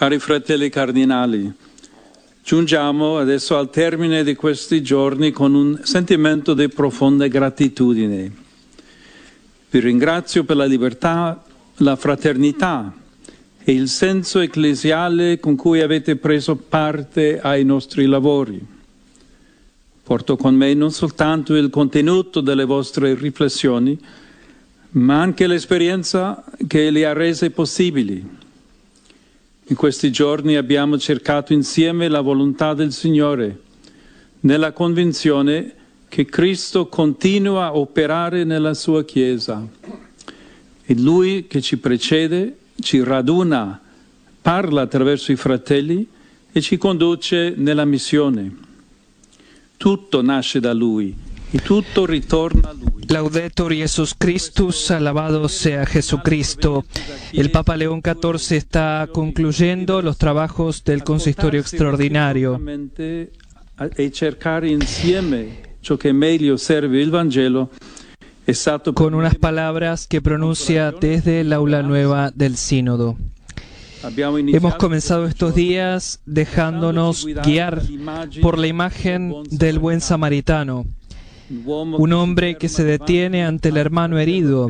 Cari fratelli cardinali, giungiamo adesso al termine di questi giorni con un sentimento di profonda gratitudine. Vi ringrazio per la libertà, la fraternità e il senso ecclesiale con cui avete preso parte ai nostri lavori. Porto con me non soltanto il contenuto delle vostre riflessioni, ma anche l'esperienza che le ha rese possibili. In questi giorni abbiamo cercato insieme la volontà del Signore, nella convinzione che Cristo continua a operare nella sua Chiesa. E Lui che ci precede, ci raduna, parla attraverso i fratelli e ci conduce nella missione. Tutto nasce da Lui e tutto ritorna a Lui. Laudetur Jesus Christus, alabado sea Jesucristo. El Papa León XIV está concluyendo los trabajos del Consistorio Extraordinario. E cercare insieme ciò che meglio serve il Vangelo è stato con unas palabras que pronuncia desde el aula nueva del Sínodo. Hemos comenzado estos días dejándonos guiar por la imagen del buen samaritano, un hombre que se detiene ante el hermano herido,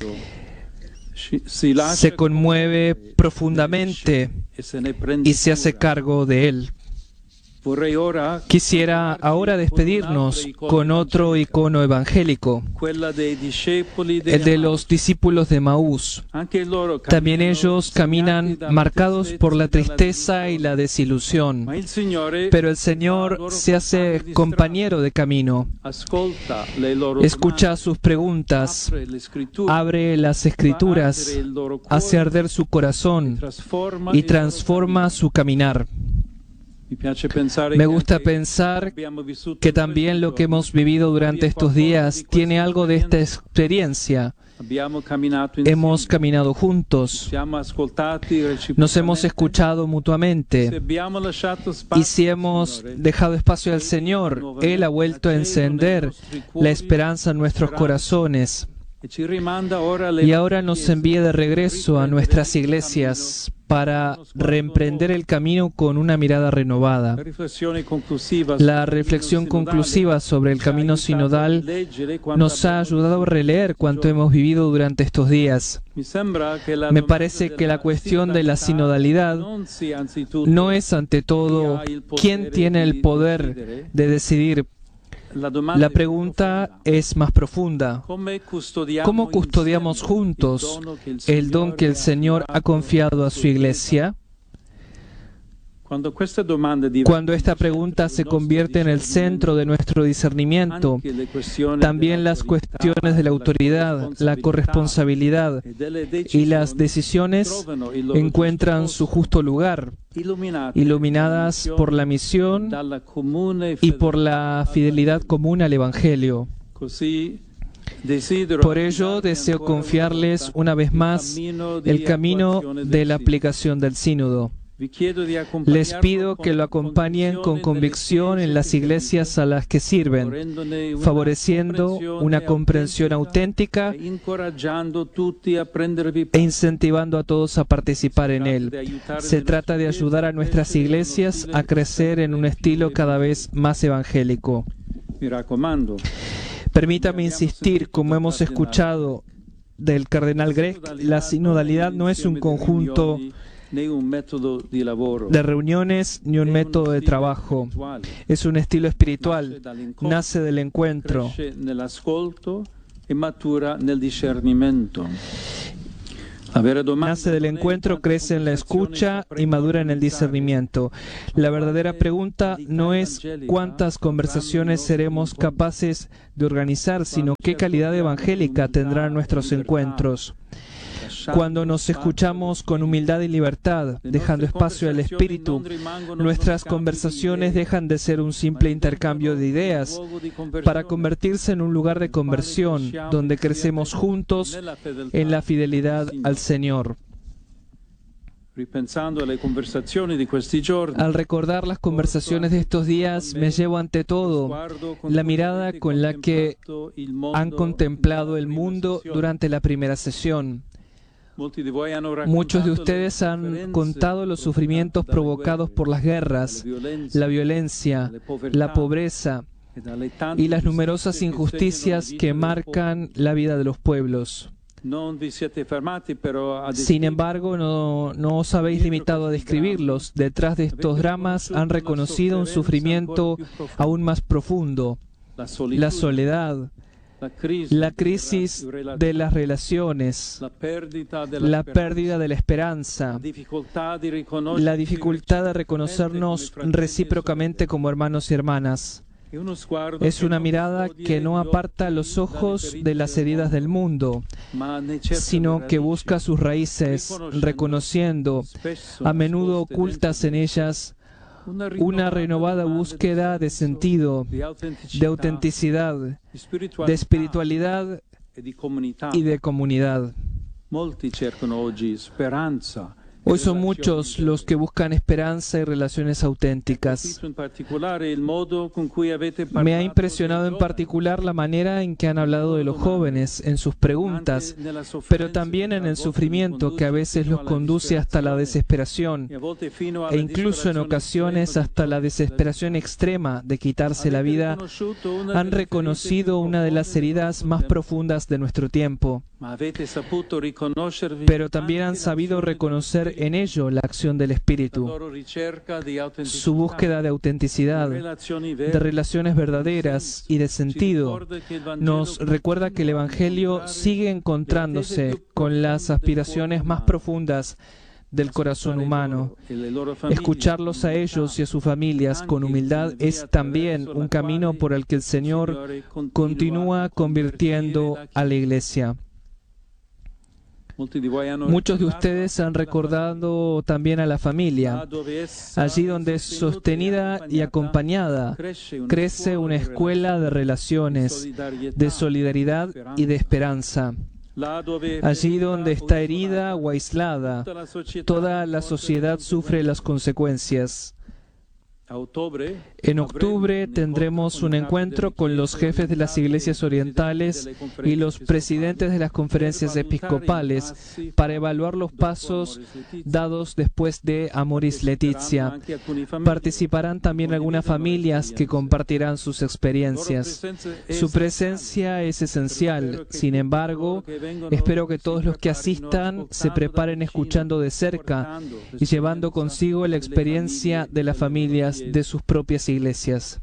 se conmueve profundamente y se hace cargo de él. Quisiera ahora despedirnos con otro icono evangélico, el de los discípulos de Maús. También ellos caminan marcados por la tristeza y la desilusión, pero el Señor se hace compañero de camino, escucha sus preguntas, abre las Escrituras, hace arder su corazón y transforma su caminar. Me gusta pensar que también lo que hemos vivido durante estos días tiene algo de esta experiencia. Hemos caminado juntos, nos hemos escuchado mutuamente, y si hemos dejado espacio al Señor, Él ha vuelto a encender la esperanza en nuestros corazones. Y ahora nos envía de regreso a nuestras iglesias para reemprender el camino con una mirada renovada. La reflexión conclusiva sobre el camino sinodal nos ha ayudado a releer cuanto hemos vivido durante estos días. Me parece que la cuestión de la sinodalidad no es ante todo quién tiene el poder de decidir. La pregunta es más profunda. ¿Cómo custodiamos juntos el don que el Señor ha confiado a su Iglesia? Cuando esta pregunta se convierte en el centro de nuestro discernimiento, también las cuestiones de la autoridad, la corresponsabilidad y las decisiones encuentran su justo lugar, iluminadas por la misión y por la fidelidad común al Evangelio. Por ello, deseo confiarles una vez más el camino de la aplicación del sínodo. Les pido que lo acompañen con convicción en las iglesias a las que sirven, favoreciendo una comprensión auténtica e incentivando a todos a participar en él. Se trata de ayudar a nuestras iglesias a crecer en un estilo cada vez más evangélico. Permítame insistir, como hemos escuchado del cardenal Grech, la sinodalidad no es un conjunto de reuniones ni un método de trabajo. Es un estilo espiritual, nace del encuentro. Nace del encuentro, crece en la escucha y madura en el discernimiento. La verdadera pregunta no es cuántas conversaciones seremos capaces de organizar, sino qué calidad evangélica tendrán nuestros encuentros. Cuando nos escuchamos con humildad y libertad, dejando espacio al Espíritu, nuestras conversaciones dejan de ser un simple intercambio de ideas para convertirse en un lugar de conversión, donde crecemos juntos en la fidelidad al Señor. Al recordar las conversaciones de estos días, me llevo ante todo la mirada con la que han contemplado el mundo durante la primera sesión. Muchos de ustedes han contado los sufrimientos provocados por las guerras, la violencia, la pobreza y las numerosas injusticias que marcan la vida de los pueblos. Sin embargo, no os habéis limitado a describirlos. Detrás de estos dramas han reconocido un sufrimiento aún más profundo: la soledad, la crisis de las relaciones, la pérdida de la esperanza, la dificultad de reconocernos recíprocamente como hermanos y hermanas. Es una mirada que no aparta los ojos de las heridas del mundo, sino que busca sus raíces, reconociendo, a menudo ocultas en ellas, una renovada búsqueda de sentido, de autenticidad, de espiritualidad y de comunidad. Hoy son muchos los que buscan esperanza y relaciones auténticas. Me ha impresionado en particular la manera en que han hablado de los jóvenes en sus preguntas, pero también en el sufrimiento que a veces los conduce hasta la desesperación e incluso en ocasiones hasta la desesperación extrema de quitarse la vida. Han reconocido una de las heridas más profundas de nuestro tiempo, pero también han sabido reconocer en ello la acción del Espíritu. Su búsqueda de autenticidad, de relaciones verdaderas y de sentido, nos recuerda que el Evangelio sigue encontrándose con las aspiraciones más profundas del corazón humano. Escucharlos a ellos y a sus familias con humildad es también un camino por el que el Señor continúa convirtiendo a la Iglesia. Muchos de ustedes han recordado también a la familia, allí donde sostenida y acompañada crece una escuela de relaciones, de solidaridad y de esperanza. Allí donde está herida o aislada, toda la sociedad sufre las consecuencias. En octubre tendremos un encuentro con los jefes de las iglesias orientales y los presidentes de las conferencias episcopales para evaluar los pasos dados después de Amoris Laetitia. Participarán también algunas familias que compartirán sus experiencias. Su presencia es esencial. Sin embargo, espero que todos los que asistan se preparen escuchando de cerca y llevando consigo la experiencia de las familias de sus propias iglesias.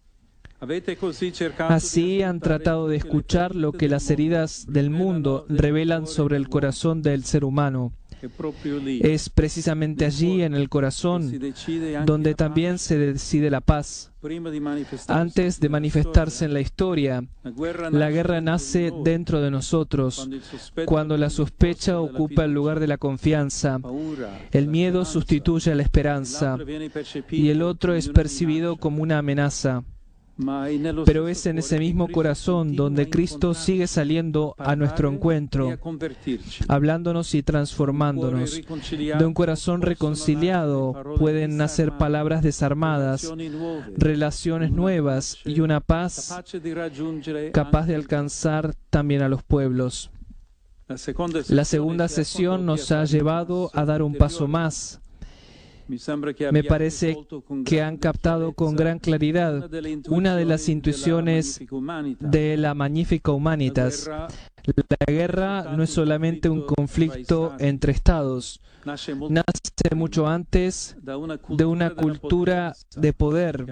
Así han tratado de escuchar lo que las heridas del mundo revelan sobre el corazón del ser humano. Es precisamente allí, en el corazón, donde también se decide la paz. Antes de manifestarse en la historia, la guerra nace dentro de nosotros, cuando la sospecha ocupa el lugar de la confianza, el miedo sustituye a la esperanza y el otro es percibido como una amenaza. Pero es en ese mismo corazón donde Cristo sigue saliendo a nuestro encuentro, hablándonos y transformándonos. De un corazón reconciliado pueden nacer palabras desarmadas, relaciones nuevas y una paz capaz de alcanzar también a los pueblos. La segunda sesión nos ha llevado a dar un paso más. Me parece que han captado con gran claridad una de las intuiciones de la Magnificat Humanitas. La guerra no es solamente un conflicto entre estados, nace mucho antes de una cultura de poder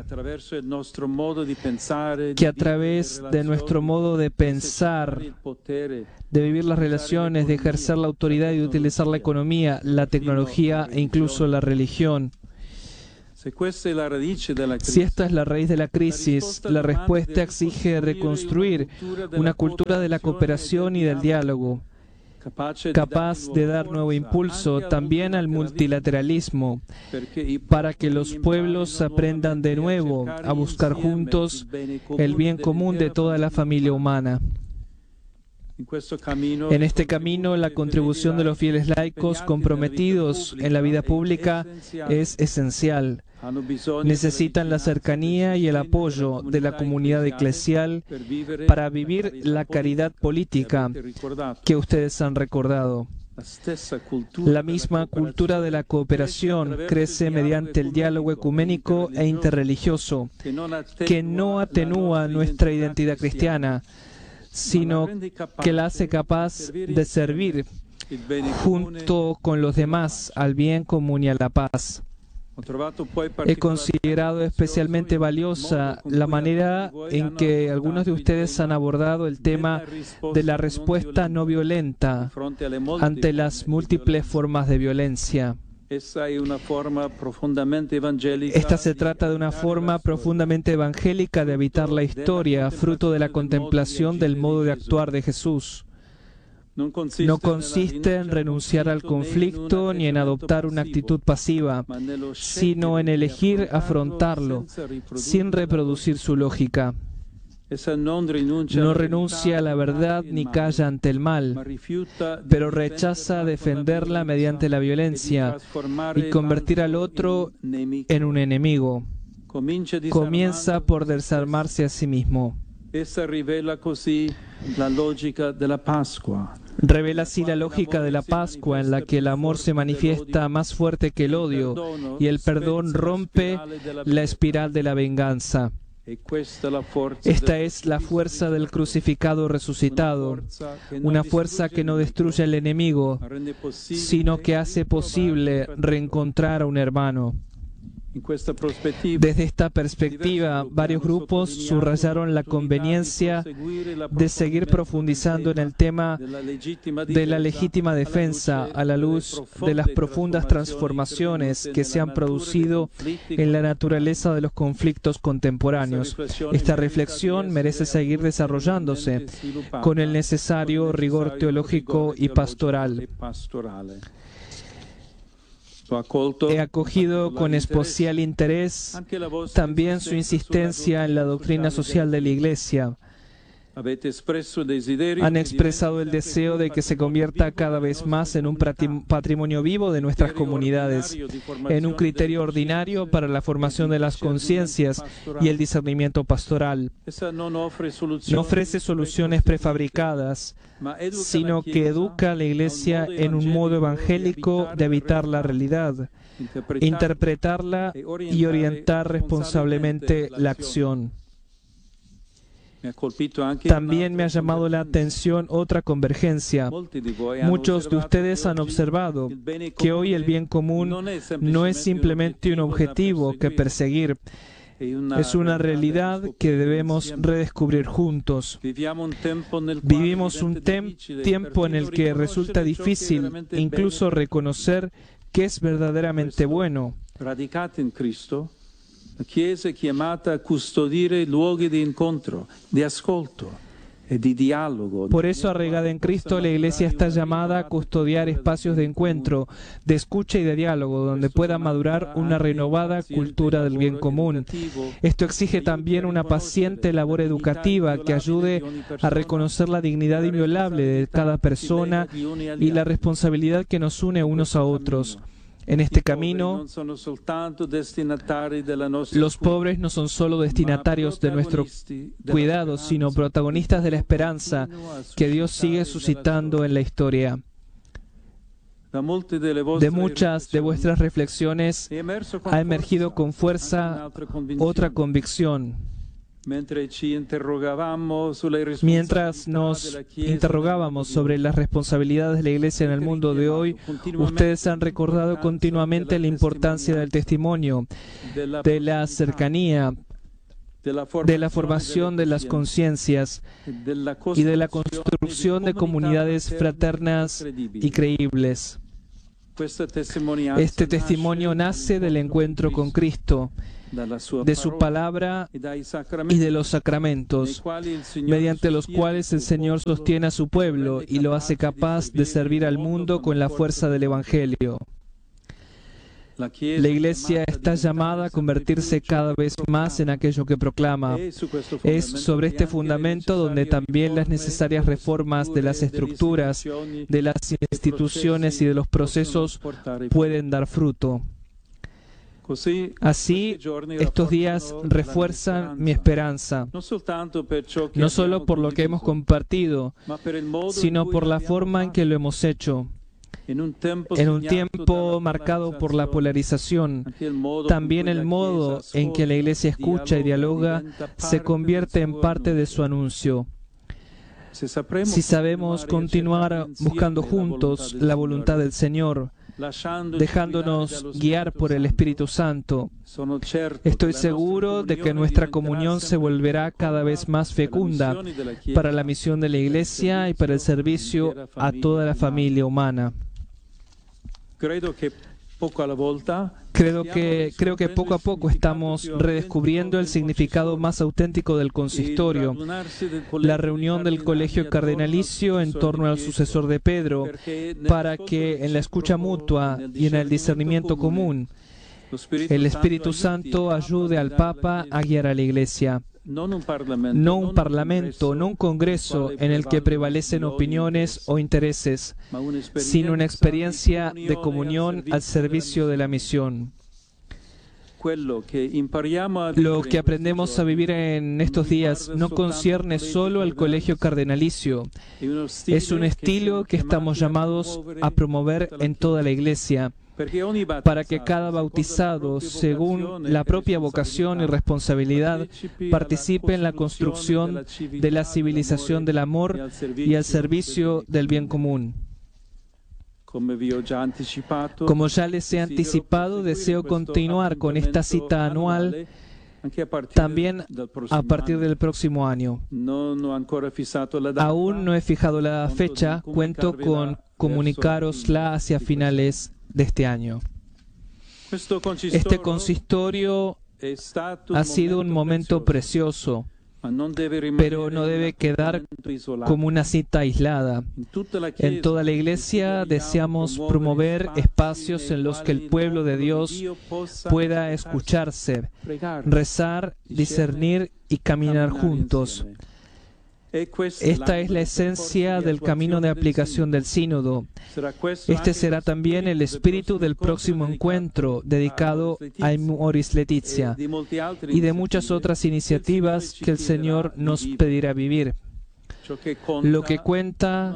que a través de nuestro modo de pensar, de vivir las relaciones, de ejercer la autoridad y de utilizar la economía, la tecnología e incluso la religión. Si esta es la raíz de la crisis, la respuesta exige reconstruir una cultura de la cooperación y del diálogo, capaz de dar nuevo impulso también al multilateralismo, para que los pueblos aprendan de nuevo a buscar juntos el bien común de toda la familia humana. En este camino, la contribución de los fieles laicos comprometidos en la vida pública es esencial. Necesitan la cercanía y el apoyo de la comunidad eclesial para vivir la caridad política que ustedes han recordado. La misma cultura de la cooperación crece mediante el diálogo ecuménico e interreligioso, que no atenúa nuestra identidad cristiana, sino que la hace capaz de servir junto con los demás al bien común y a la paz. He considerado especialmente valiosa la manera en que algunos de ustedes han abordado el tema de la respuesta no violenta ante las múltiples formas de violencia. Esta se trata de una forma profundamente evangélica de habitar la historia, fruto de la contemplación del modo de actuar de Jesús. No consiste en renunciar al conflicto ni en adoptar una actitud pasiva, sino en elegir afrontarlo, sin reproducir su lógica. No renuncia a la verdad ni calla ante el mal, pero rechaza defenderla mediante la violencia y convertir al otro en un enemigo. Comienza por desarmarse a sí mismo. Revela así la lógica de la Pascua, en la que el amor se manifiesta más fuerte que el odio y el perdón rompe la espiral de la venganza. Esta es la fuerza del crucificado resucitado, una fuerza que no destruye al enemigo, sino que hace posible reencontrar a un hermano. Desde esta perspectiva, varios grupos subrayaron la conveniencia de seguir profundizando en el tema de la legítima defensa a la luz de las profundas transformaciones que se han producido en la naturaleza de los conflictos contemporáneos. Esta reflexión merece seguir desarrollándose con el necesario rigor teológico y pastoral. He acogido con especial interés también su insistencia en la doctrina social de la Iglesia. Han expresado el deseo de que se convierta cada vez más en un patrimonio vivo de nuestras comunidades, en un criterio ordinario para la formación de las conciencias y el discernimiento pastoral. No ofrece soluciones prefabricadas, sino que educa a la Iglesia en un modo evangélico de habitar la realidad, interpretarla y orientar responsablemente la acción. También me ha llamado la atención otra convergencia. Muchos de ustedes han observado que hoy el bien común no es simplemente un objetivo que perseguir, es una realidad que debemos redescubrir juntos. Vivimos un tiempo en el que resulta difícil incluso reconocer qué es verdaderamente bueno. La Chiesa è chiamata a custodire luoghi di incontro, di ascolto e di dialogo. Por eso, arraigada en Cristo, la Iglesia está llamada a custodiar espacios de encuentro, de escucha y de diálogo, donde pueda madurar una renovada cultura del bien común. Esto exige también una paciente labor educativa que ayude a reconocer la dignidad inviolable de cada persona y la responsabilidad que nos une unos a otros. En este camino, los pobres no son solo destinatarios de nuestro cuidado, sino protagonistas de la esperanza que Dios sigue suscitando en la historia. De muchas de vuestras reflexiones ha emergido con fuerza otra convicción. Mientras nos interrogábamos sobre las responsabilidades de la Iglesia en el mundo de hoy, ustedes han recordado continuamente la importancia del testimonio, de la cercanía, de la formación de las conciencias y de la construcción de comunidades fraternas y creíbles. Este testimonio nace del encuentro con Cristo, de su palabra y de los sacramentos, mediante los cuales el Señor sostiene a su pueblo y lo hace capaz de servir al mundo con la fuerza del Evangelio. La Iglesia está llamada a convertirse cada vez más en aquello que proclama. Es sobre este fundamento donde también las necesarias reformas de las estructuras, de las instituciones y de los procesos pueden dar fruto. Así, estos días refuerzan mi esperanza, no solo por lo que hemos compartido, sino por la forma en que lo hemos hecho. En un tiempo marcado por la polarización, también el modo en que la Iglesia escucha y dialoga se convierte en parte de su anuncio. Si sabemos continuar buscando juntos la voluntad del Señor, dejándonos guiar por el Espíritu Santo, estoy seguro de que nuestra comunión se volverá cada vez más fecunda para la misión de la Iglesia y para el servicio a toda la familia humana. Creo que poco a poco estamos redescubriendo el significado más auténtico del consistorio, la reunión del colegio cardenalicio en torno al sucesor de Pedro, para que en la escucha mutua y en el discernimiento común, el Espíritu Santo ayude al Papa a guiar a la Iglesia. No un parlamento, no un congreso en el que prevalecen opiniones o intereses, sino una experiencia de comunión al servicio de la misión. Lo que aprendemos a vivir en estos días no concierne solo al colegio cardenalicio. Es un estilo que estamos llamados a promover en toda la Iglesia, para que cada bautizado, según la propia vocación y responsabilidad, participe en la construcción de la civilización del amor y al servicio del bien común. Como ya les he anticipado, deseo continuar con esta cita anual también a partir del próximo año. Aún no he fijado la fecha, cuento con comunicárosla hacia finales de este año. Este consistorio ha sido un momento precioso, pero no debe quedar como una cita aislada. En toda la Iglesia deseamos promover espacios en los que el pueblo de Dios pueda escucharse, rezar, discernir y caminar juntos. Esta es la esencia del camino de aplicación del sínodo. Este será también el espíritu del próximo encuentro dedicado a Amoris Laetitia y de muchas otras iniciativas que el Señor nos pedirá vivir. Lo que cuenta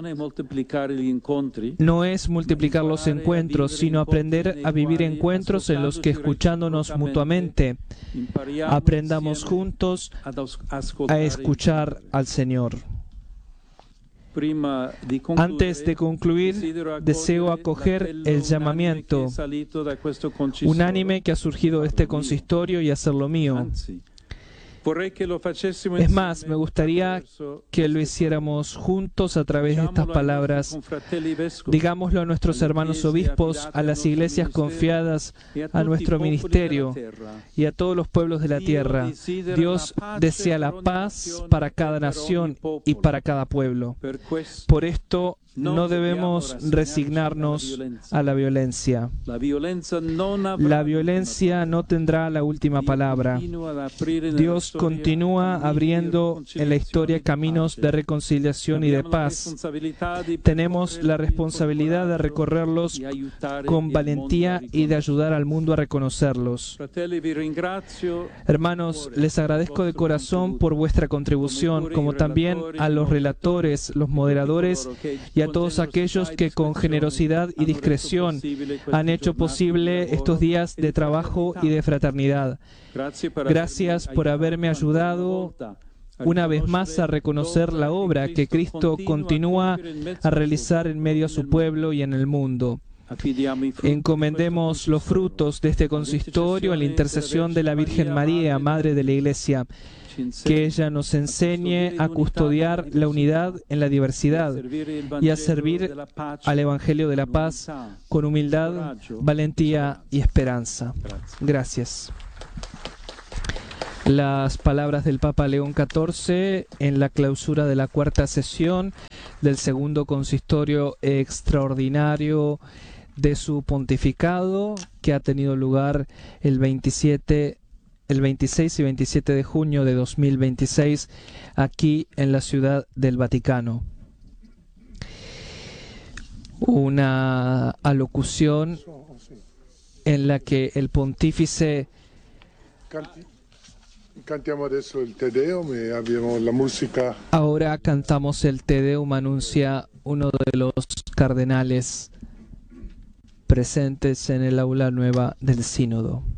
no es multiplicar los encuentros, sino aprender a vivir encuentros en los que, escuchándonos mutuamente, aprendamos juntos a escuchar al Señor. Antes de concluir, deseo acoger el llamamiento unánime que ha surgido de este consistorio y hacerlo mío. Es más, me gustaría que lo hiciéramos juntos a través de estas palabras. Digámoslo a nuestros hermanos obispos, a las iglesias confiadas, a nuestro ministerio y a todos los pueblos de la tierra. Dios desea la paz para cada nación y para cada pueblo. Por esto, no debemos resignarnos a la violencia. La violencia no tendrá la última palabra. Dios continúa abriendo en la historia caminos de reconciliación y de paz. Tenemos la responsabilidad de recorrerlos con valentía y de ayudar al mundo a reconocerlos. Hermanos, les agradezco de corazón por vuestra contribución, como también a los relatores, los moderadores y a todos aquellos que con generosidad y discreción han hecho posible estos días de trabajo y de fraternidad. Gracias por haberme ayudado una vez más a reconocer la obra que Cristo continúa a realizar en medio de su pueblo y en el mundo. Encomendemos los frutos de este consistorio en la intercesión de la Virgen María, Madre de la Iglesia. Que ella nos enseñe a custodiar la unidad en la diversidad y a servir al Evangelio de la paz con humildad, valentía y esperanza. Gracias. Las palabras del Papa León XIV en la clausura de la cuarta sesión del segundo consistorio extraordinario de su pontificado, que ha tenido lugar el 26 y 27 de junio de 2026 aquí en la Ciudad del Vaticano. Una alocución en la que el pontífice Ahora cantamos el Te Deum, anuncia uno de los cardenales presentes en el aula nueva del sínodo.